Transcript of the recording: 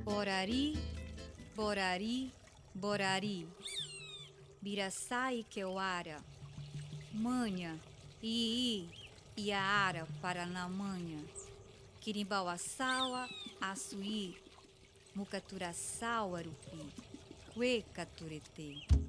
Borari, borari, borari. Biraçai Keuara, manha, ii, iaara para na manha. Quirimbaua-saua, açuí, mucaturaçau arupi, cuecaturete.